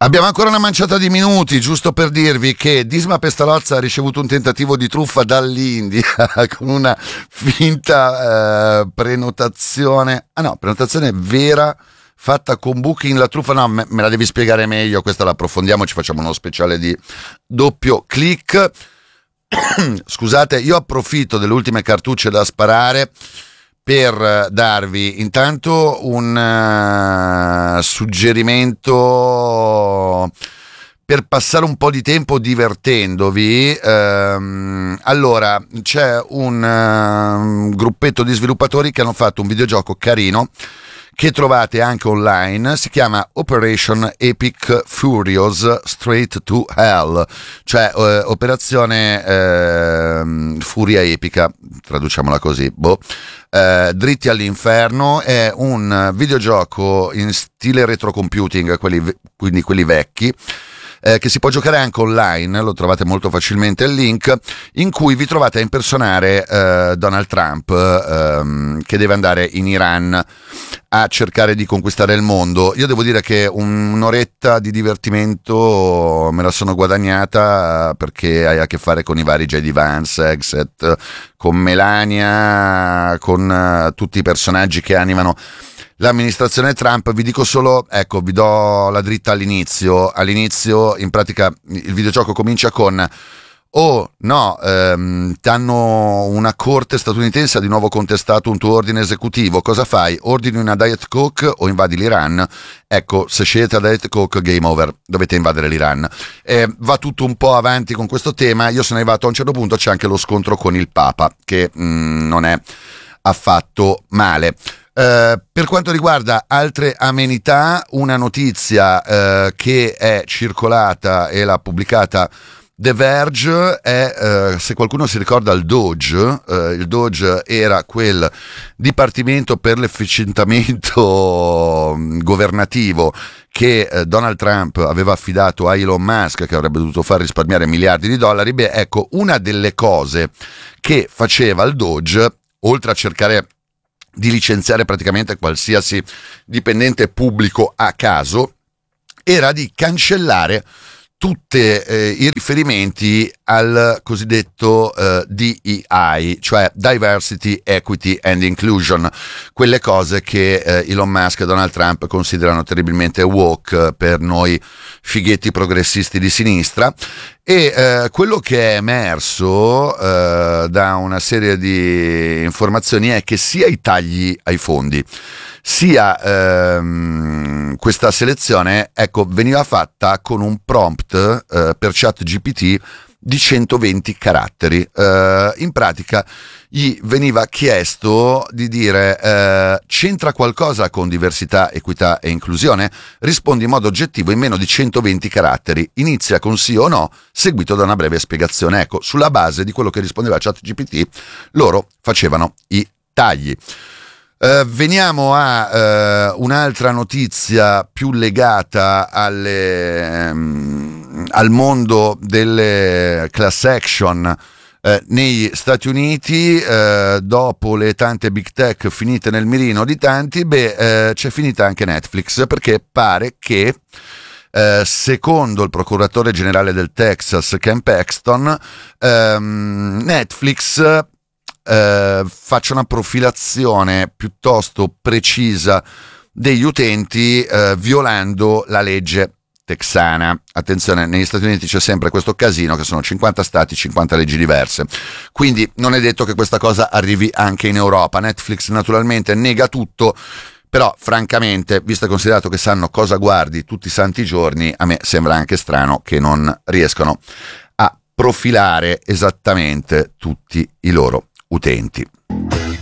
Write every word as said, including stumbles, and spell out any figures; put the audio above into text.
Abbiamo ancora una manciata di minuti, giusto per dirvi che Disma Pestalozza ha ricevuto un tentativo di truffa dall'India con una finta eh, prenotazione, ah no, prenotazione vera fatta con Booking. La truffa no, me, me la devi spiegare meglio, questa la approfondiamo, ci facciamo uno speciale di doppio click. Scusate, io approfitto delle ultime cartucce da sparare per darvi intanto un uh, suggerimento per passare un po' di tempo divertendovi. Um, allora, c'è un uh, gruppetto di sviluppatori che hanno fatto un videogioco carino che trovate anche online, si chiama Operation Epic Furious Straight to Hell, cioè eh, operazione eh, Furia Epica, traduciamola così, boh. Eh, dritti all'inferno. È un videogioco in stile retrocomputing, quelli, quindi quelli vecchi, eh, che si può giocare anche online, lo trovate molto facilmente il link, in cui vi trovate a impersonare eh, Donald Trump, ehm, che deve andare in Iran a cercare di conquistare il mondo. Io devo dire che un'oretta di divertimento me la sono guadagnata, perché hai a che fare con i vari J D Vance, Exet, con Melania, con uh, tutti i personaggi che animano l'amministrazione Trump. Vi dico solo, ecco, vi do la dritta all'inizio. All'inizio, in pratica, il videogioco comincia con: oh no, ehm, t'hanno una corte statunitense ha di nuovo contestato un tuo ordine esecutivo, cosa fai? Ordini una Diet Coke o invadi l'Iran? Ecco, se scegliete la Diet Coke, game over, dovete invadere l'Iran. Eh, va tutto un po' avanti con questo tema. Io sono arrivato a un certo punto, c'è anche lo scontro con il Papa, che mh, non è affatto male. Uh, per quanto riguarda altre amenità, una notizia uh, che è circolata e l'ha pubblicata The Verge è, uh, se qualcuno si ricorda, il Doge. Uh, il Doge era quel dipartimento per l'efficientamento governativo che uh, Donald Trump aveva affidato a Elon Musk, che avrebbe dovuto far risparmiare miliardi di dollari. Beh, ecco, una delle cose che faceva il Doge, oltre a cercare di licenziare praticamente qualsiasi dipendente pubblico a caso, era di cancellare tutti eh, i riferimenti al cosiddetto eh, D E I, cioè Diversity, Equity and Inclusion, quelle cose che eh, Elon Musk e Donald Trump considerano terribilmente woke per noi fighetti progressisti di sinistra. E eh, quello che è emerso eh, da una serie di informazioni è che sia i tagli ai fondi sia ehm, questa selezione, ecco, veniva fatta con un prompt eh, per ChatGPT di centoventi caratteri. Eh, in pratica gli veniva chiesto di dire eh, c'entra qualcosa con diversità, equità e inclusione? Rispondi in modo oggettivo in meno di centoventi caratteri, inizia con sì o no, seguito da una breve spiegazione. Ecco, sulla base di quello che rispondeva ChatGPT loro facevano i tagli. Uh, veniamo a uh, un'altra notizia più legata alle, um, al mondo delle class action uh, negli Stati Uniti. Uh, dopo le tante big tech finite nel mirino di tanti, beh, uh, c'è finita anche Netflix, perché pare che Uh, secondo il procuratore generale del Texas, Ken Paxton, um, Netflix Uh, faccia una profilazione piuttosto precisa degli utenti, uh, violando la legge texana. Attenzione, negli Stati Uniti c'è sempre questo casino che sono cinquanta stati, cinquanta leggi diverse, quindi non è detto che questa cosa arrivi anche in Europa. Netflix naturalmente nega tutto, però francamente, visto e considerato che sanno cosa guardi tutti i santi giorni, a me sembra anche strano che non riescono a profilare esattamente tutti i loro utenti.